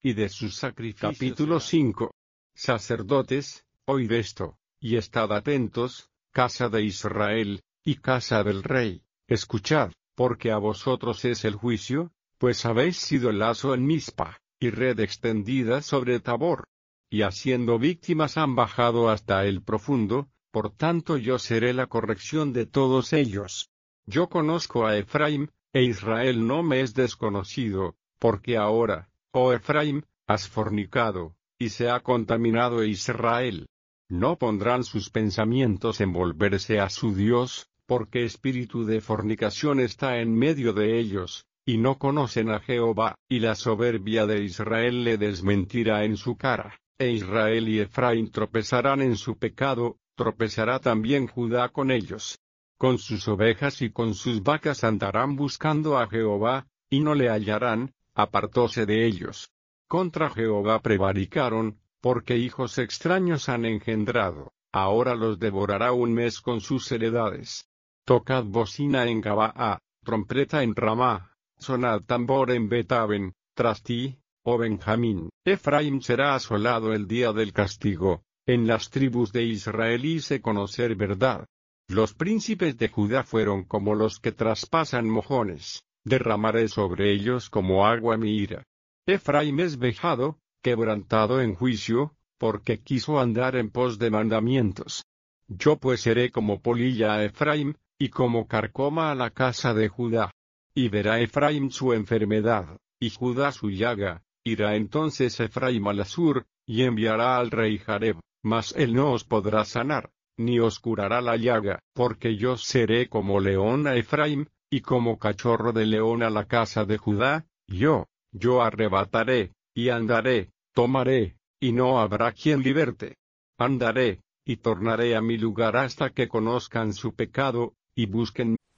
y de sus sacrificios. Capítulo 5. Sacerdotes, oíd esto, y estad atentos, casa de Israel, y casa del rey, escuchad, porque a vosotros es el juicio, pues habéis sido lazo en Mizpa, y red extendida sobre Tabor. Y haciendo víctimas han bajado hasta el profundo, por tanto yo seré la corrección de todos ellos. Yo conozco a Efraim, e Israel no me es desconocido, porque ahora, oh Efraim, has fornicado, y se ha contaminado Israel. No pondrán sus pensamientos en volverse a su Dios, porque espíritu de fornicación está en medio de ellos, y no conocen a Jehová, y la soberbia de Israel le desmentirá en su cara, e Israel y Efraín tropezarán en su pecado, tropezará también Judá con ellos. Con sus ovejas y con sus vacas andarán buscando a Jehová, y no le hallarán, apartóse de ellos. Contra Jehová prevaricaron, porque hijos extraños han engendrado, ahora los devorará un mes con sus heredades. Tocad bocina en Gabaa, trompeta en Ramá, sonad tambor en Betaben, tras ti, oh Benjamín. Efraín será asolado el día del castigo, en las tribus de Israel hice conocer verdad. Los príncipes de Judá fueron como los que traspasan mojones, derramaré sobre ellos como agua mi ira. Efraín es vejado, quebrantado en juicio, porque quiso andar en pos de mandamientos. Yo pues seré como polilla a Efraín, y como carcoma a la casa de Judá. Y verá Efraín su enfermedad, y Judá su llaga, irá entonces Efraín al sur, y enviará al rey Jareb, mas él no os podrá sanar, ni os curará la llaga, porque yo seré como león a Efraín, y como cachorro de león a la casa de Judá, yo arrebataré, y andaré, tomaré, y no habrá quien liberte. Andaré, y tornaré a mi lugar hasta que conozcan su pecado, y busquen